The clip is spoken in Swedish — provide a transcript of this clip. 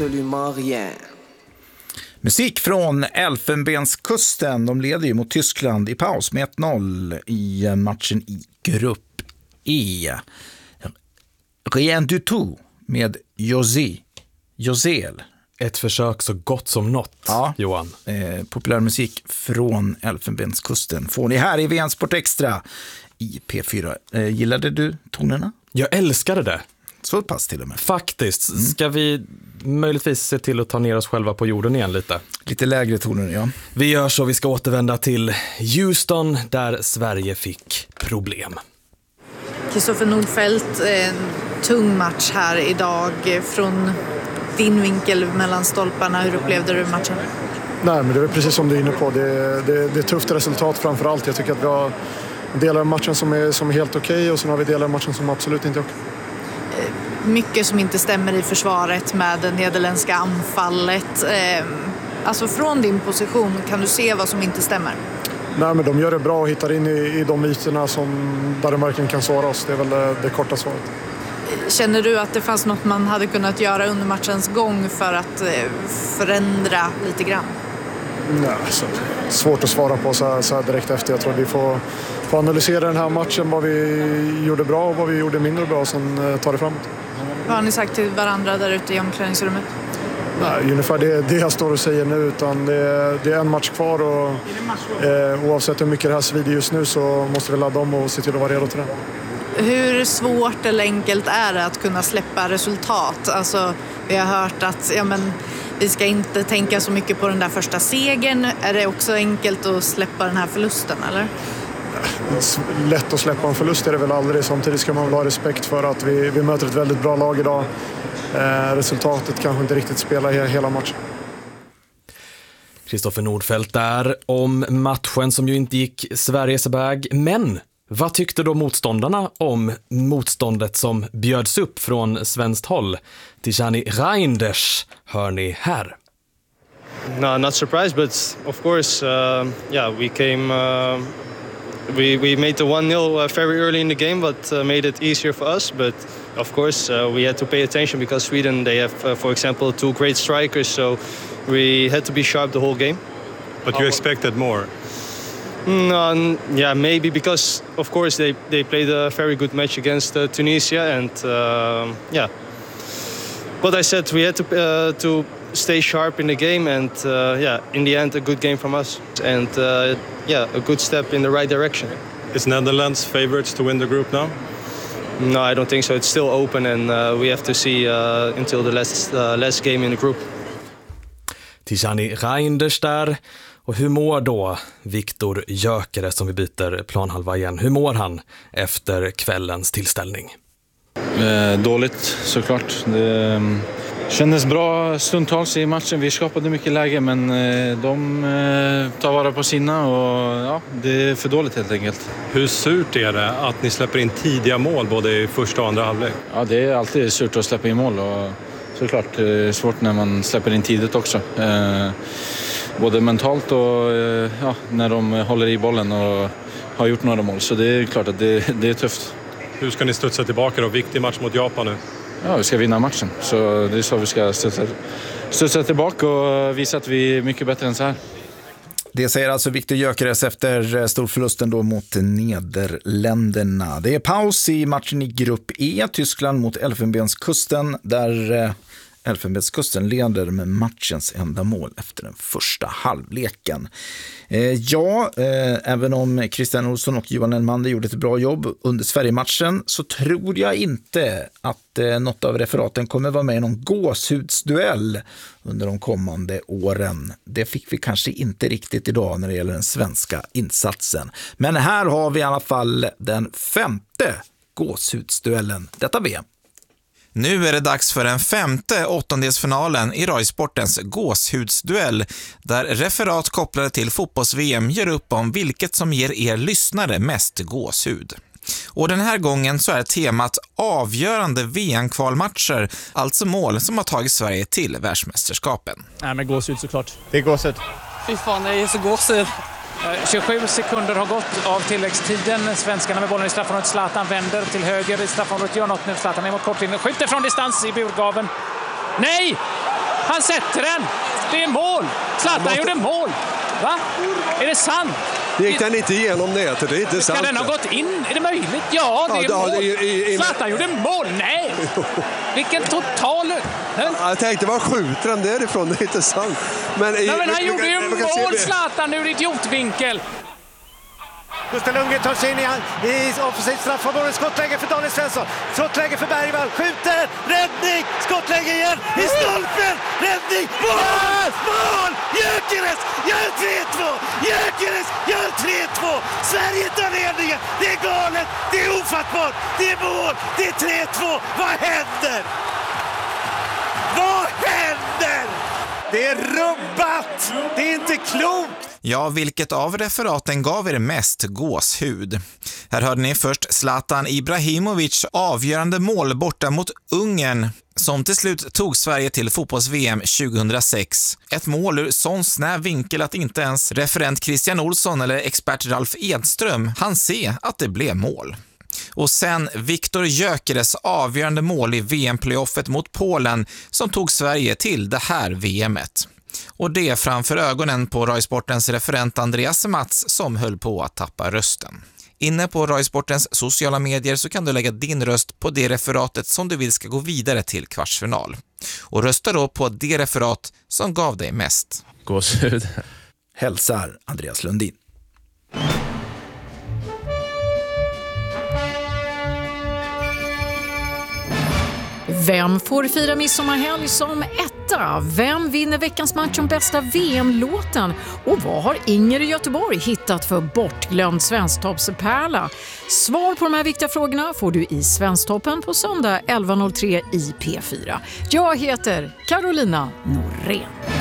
absolument rien. Musik från Elfenbenskusten. De leder ju mot Tyskland i paus med 1-0 i matchen i grupp E. Rien du tout med Josel. Ett försök så gott som något, ja, Johan. Populärmusik från Elfenbenskusten får ni här i VN Sport Extra i P4. Gillade du tonerna? Jag älskade det. Så pass till och med. Faktiskt. Ska vi möjligtvis se till att ta ner oss själva på jorden igen lite? Lite lägre toner, ja. Vi gör så. Vi ska återvända till Houston där Sverige fick problem. Kristoffer Nordfeldt, en tung match här idag. Från din vinkel mellan stolparna, hur upplevde du matchen? Nej, men det är precis som du är inne på. Det är tufft resultat framför allt. Jag tycker att vi har delar av matchen som är helt okej och sen har vi delar av matchen som absolut inte är okej. Mycket som inte stämmer i försvaret med det nederländska anfallet. Alltså från din position, kan du se vad som inte stämmer? Nej, men de gör det bra och hittar in i de ytorna där de verkligen kan såra oss. Det är väl det korta svaret. Känner du att det fanns något man hade kunnat göra under matchens gång för att förändra lite grann? Nej, så svårt att svara på så här direkt efter. Jag tror vi får analysera den här matchen, vad vi gjorde bra och vad vi gjorde mindre bra och sen ta det framåt. Vad har ni sagt till varandra där ute i omklädningsrummet? Nej, ungefär det jag står och säger nu, utan det är en match kvar och oavsett hur mycket det här svider just nu så måste vi ladda om och se till att vara redo till det. Hur svårt eller enkelt är det att kunna släppa resultat? Alltså, vi har hört att vi ska inte tänka så mycket på den där första segern. Är det också enkelt att släppa den här förlusten, eller? Lätt att släppa en förlust är det väl aldrig. Samtidigt ska man väl ha respekt för att vi möter ett väldigt bra lag idag. Resultatet kanske inte riktigt spelar hela matchen. Kristoffer Nordfeldt där om matchen som ju inte gick Sveriges väg. Men vad tyckte då motståndarna om motståndet som bjöds upp från svenskt håll? Tijani Reinders hör ni här. No, not surprised, but of course, we came. We made the 1-0 very early in the game, but made it easier for us. But of course, we had to pay attention because Sweden, they have, for example, 2 great strikers, so we had to be sharp the whole game. But you expected more? No, yeah, maybe because of course they played a very good match against Tunisia, and But I said we had to stay sharp in the game, and in the end a good game from us, and a good step in the right direction. Is Netherlands favorites to win the group now? No, I don't think so. It's still open, and we have to see until the last game in the group. Tijani Reinders där. Och hur mår då Viktor Gyökeres, som vi byter planhalva igen? Hur mår han efter kvällens tillställning? Dåligt såklart. Det kändes bra stundtals i matchen. Vi skapade mycket läge, men de tar vara på sina och det är för dåligt helt enkelt. Hur surt är det att ni släpper in tidiga mål både i första och andra halvlek? Ja, det är alltid surt att släppa in mål och såklart det är svårt när man släpper in tidigt också. Både mentalt och när de håller i bollen och har gjort några mål. Så det är klart att det är tufft. Hur ska ni studsa tillbaka då? Viktig match mot Japan nu. Ja, vi ska vinna matchen. Så det är så vi ska studsa tillbaka och visa att vi är mycket bättre än så här. Det säger alltså Viktor Gyökeres efter storförlusten då mot Nederländerna. Det är paus i matchen i grupp E. Tyskland mot Elfenbenskusten, där Elfenbenskusten leder med matchens enda mål efter den första halvleken. Även om Christian Olsson och Johan Elmander gjorde ett bra jobb under Sverige-matchen, så tror jag inte att något av referaten kommer vara med i någon gåshudsduell under de kommande åren. Det fick vi kanske inte riktigt idag när det gäller den svenska insatsen. Men här har vi i alla fall den 5:e gåshudsduellen detta VM. Nu är det dags för den 5:e åttondelsfinalen i Rai-sportens gåshudsduell, där referat kopplade till fotbolls-VM gör upp om vilket som ger er lyssnare mest gåshud. Och den här gången så är temat avgörande VM-kvalmatcher, alltså mål som har tagit Sverige till världsmästerskapen. Nej, men gåshud såklart. Det är gåshud. Fy fan, det är så gåshud. 27 sekunder har gått av tilläggstiden. Svenskarna med bollen i straffområdet. Zlatan vänder till höger i straffområdet. Gör något nu. Zlatan är mot kortlinjen. Skjuter från distans i burgaven. Nej! Han sätter den. Det är mål. Zlatan gjorde mål. Va? Är det sant? Det gick den inte igenom nätet, det är inte sant. Ska den ha gått in? Är det möjligt? Ja, det är mål. Zlatan gjorde mål. Nej! Vilken total... Jag tänkte, vad skjuter han därifrån? Det är inte sant. Men han gjorde ju mål, Zlatan, ur idiotvinkel. Gustav Lundgren tar sig in i offensivt straffområde. Skottläge för Daniel Svensson. Skottläge för Bergvall. Skjuter! Räddning! Skottläge igen! I stolpen! Räddning! Mål! Mål! Gyökeres gör 3-2! Gyökeres gör 3-2! Sverige tar ledningen! Det är galet! Det är ofattbart! Det är mål! Det är 3-2! Vad händer? Vad händer? Det är rubbat! Det är inte klokt! Ja, vilket av referaten gav er mest gåshud? Här hörde ni först Zlatan Ibrahimovic avgörande mål borta mot Ungern som till slut tog Sverige till fotbolls-VM 2006. Ett mål ur sån snäv vinkel att inte ens referent Christian Olsson eller expert Ralf Edström hann se att det blev mål. Och sen Viktor Gyökeres avgörande mål i VM-playoffet mot Polen som tog Sverige till det här VMet. Och det framför ögonen på Rai Sportens referent Andreas Mats som höll på att tappa rösten. Inne på Rai Sportens sociala medier så kan du lägga din röst på det referatet som du vill ska gå vidare till kvartsfinal. Och rösta då på det referat som gav dig mest. Gåshud. Hälsar Andreas Lundin. Vem får fira midsommarhelg som etta? Vem vinner veckans match om bästa VM-låten? Och vad har Inger i Göteborg hittat för bortglömd svensktoppspärla? Svar på de här viktiga frågorna får du i Svensktoppen på söndag 11.03 i P4. Jag heter Carolina Norén.